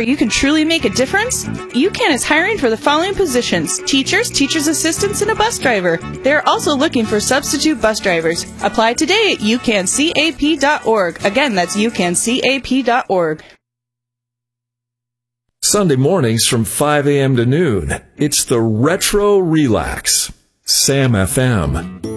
where you can truly make a difference? UCAN is hiring for the following positions: teachers, teacher's assistants, and a bus driver. They are also looking for substitute bus drivers. Apply today at ucancap.org. Again, that's ucancap.org. Sunday mornings from 5 a.m. to noon, it's the Retro Relax. Sam FM.